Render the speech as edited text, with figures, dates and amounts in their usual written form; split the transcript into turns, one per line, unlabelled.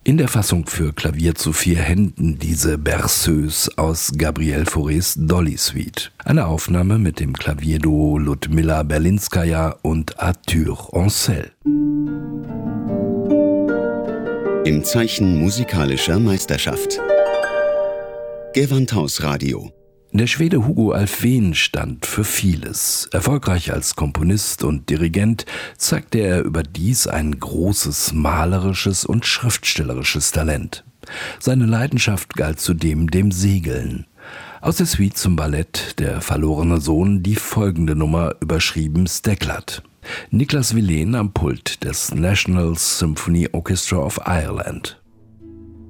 In der Fassung für Klavier zu 4 Händen diese Berceuse aus Gabriel Faurés Dolly Suite. Eine Aufnahme mit dem Klavierduo Ludmila Berlinskaja und Arthur Ancel.
Im Zeichen musikalischer Meisterschaft. Gewandhausradio.
Der Schwede Hugo Alfvén stand für vieles. Erfolgreich als Komponist und Dirigent zeigte er überdies ein großes malerisches und schriftstellerisches Talent. Seine Leidenschaft galt zudem dem Segeln. Aus der Suite zum Ballett Der verlorene Sohn die folgende Nummer, überschrieben Steklat. Niklas Willén am Pult des National Symphony Orchestra of Ireland.